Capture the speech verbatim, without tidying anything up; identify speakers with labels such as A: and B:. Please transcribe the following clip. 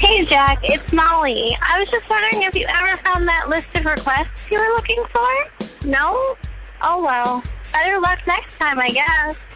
A: Hey, Jack, it's Molly. I was just wondering if you ever found that list of requests you were looking for? No? Oh, well. Better luck next time, I guess.